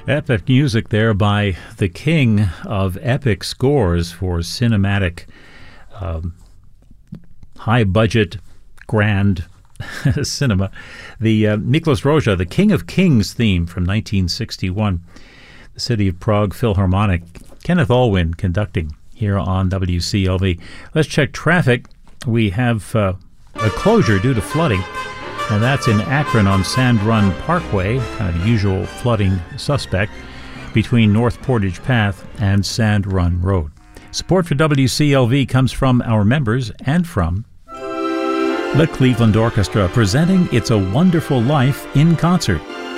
Epic music there by the king of epic scores for cinematic, high-budget, grand cinema. The Miklos Rozsa, the King of Kings theme from 1961. The City of Prague Philharmonic. Kenneth Allwyn conducting here on WCLV. Let's check traffic. We have a closure due to flooding, and that's in Akron on Sand Run Parkway, kind of usual flooding suspect, between North Portage Path and Sand Run Road. Support for WCLV comes from our members and from the Cleveland Orchestra, presenting It's a Wonderful Life in concert.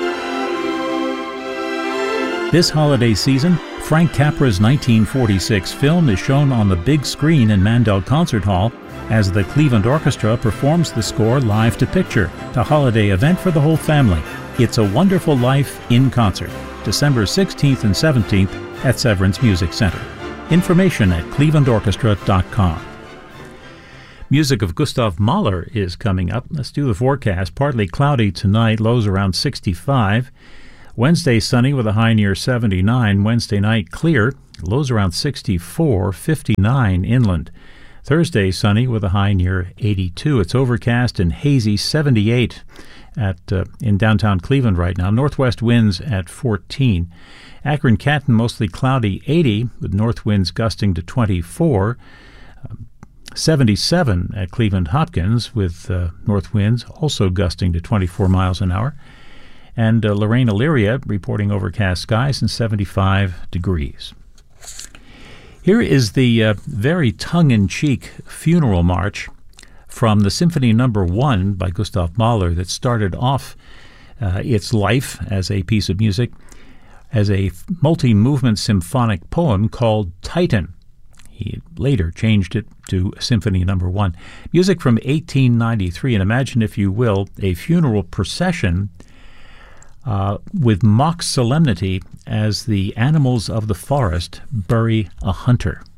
This holiday season, Frank Capra's 1946 film is shown on the big screen in Mandel Concert Hall as the Cleveland Orchestra performs the score live to picture, a holiday event for the whole family. It's a Wonderful Life in concert, December 16th and 17th at Severance Music Center. Information at clevelandorchestra.com. Music of Gustav Mahler is coming up. Let's do the forecast. Partly cloudy tonight, lows around 65. Wednesday sunny with a high near 79. Wednesday night clear, lows around 64, 59 inland. Thursday sunny with a high near 82. It's overcast and hazy, 78 in downtown Cleveland right now. Northwest winds at 14. Akron Canton mostly cloudy, 80 with north winds gusting to 24. 77 at Cleveland Hopkins with north winds also gusting to 24 miles an hour. And Lorraine Elyria reporting overcast skies and 75 degrees. Here is the very tongue-in-cheek funeral march from the Symphony No. 1 by Gustav Mahler that started off its life as a piece of music as a multi-movement symphonic poem called Titan. He later changed it to Symphony No. 1. Music from 1893, and imagine, if you will, a funeral procession with mock solemnity as the animals of the forest bury a hunter.